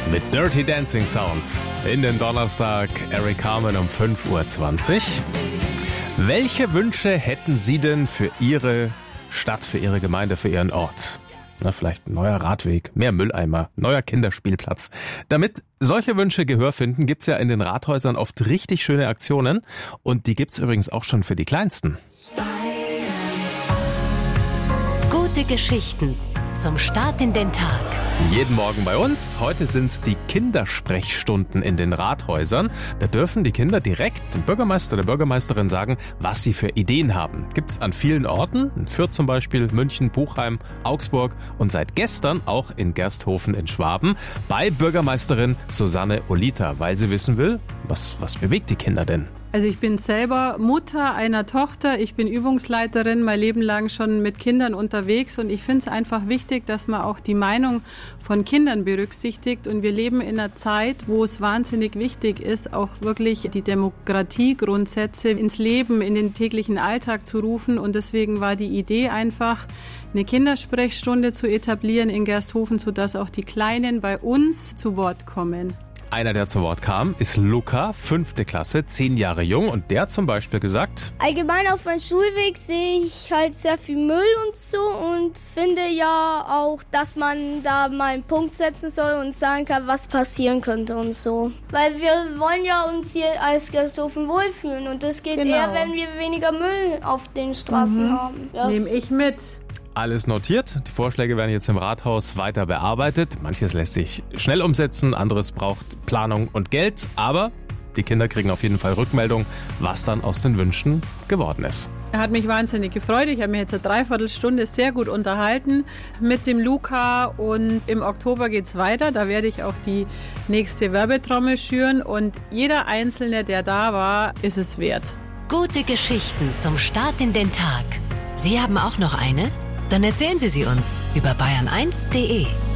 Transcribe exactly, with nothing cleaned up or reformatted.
Mit Dirty Dancing Sound in den Donnerstag, Eric Carmen um fünf Uhr zwanzig. Welche Wünsche hätten Sie denn für Ihre Stadt, für Ihre Gemeinde, für Ihren Ort? Na, vielleicht ein neuer Radweg, mehr Mülleimer, neuer Kinderspielplatz. Damit solche Wünsche Gehör finden, gibt's ja in den Rathäusern oft richtig schöne Aktionen. Und die gibt's übrigens auch schon für die Kleinsten. Gute Geschichten zum Start in den Tag. Jeden Morgen bei uns. Heute sind's die Kindersprechstunden in den Rathäusern. Da dürfen die Kinder direkt dem Bürgermeister oder der Bürgermeisterin sagen, was sie für Ideen haben. Gibt's an vielen Orten, in Fürth zum Beispiel, München, Buchheim, Augsburg und seit gestern auch in Gersthofen in Schwaben bei Bürgermeisterin Susanne Olita, weil sie wissen will, was, was bewegt die Kinder denn? Also ich bin selber Mutter einer Tochter, ich bin Übungsleiterin, mein Leben lang schon mit Kindern unterwegs und ich finde es einfach wichtig, dass man auch die Meinung von Kindern berücksichtigt und wir leben in einer Zeit, wo es wahnsinnig wichtig ist, auch wirklich die Demokratiegrundsätze ins Leben, in den täglichen Alltag zu rufen und deswegen war die Idee einfach, eine Kindersprechstunde zu etablieren in Gersthofen, sodass auch die Kleinen bei uns zu Wort kommen. Einer, der zu Wort kam, ist Luca, fünfte Klasse, zehn Jahre jung. Und der hat zum Beispiel gesagt: Allgemein auf meinem Schulweg sehe ich halt sehr viel Müll und so und finde ja auch, dass man da mal einen Punkt setzen soll und sagen kann, was passieren könnte und so. Weil wir wollen ja uns hier als Gersthofen wohlfühlen und das geht Genau. eher, wenn wir weniger Müll auf den Straßen Mhm. haben. Ja. Nehme ich mit. Alles notiert. Die Vorschläge werden jetzt im Rathaus weiter bearbeitet. Manches lässt sich schnell umsetzen, anderes braucht Planung und Geld. Aber die Kinder kriegen auf jeden Fall Rückmeldung, was dann aus den Wünschen geworden ist. Er hat mich wahnsinnig gefreut. Ich habe mich jetzt eine Dreiviertelstunde sehr gut unterhalten mit dem Luca und im Oktober geht's weiter. Da werde ich auch die nächste Werbetrommel schüren und jeder Einzelne, der da war, ist es wert. Gute Geschichten zum Start in den Tag. Sie haben auch noch eine? Dann erzählen Sie sie uns über bayern eins punkt de.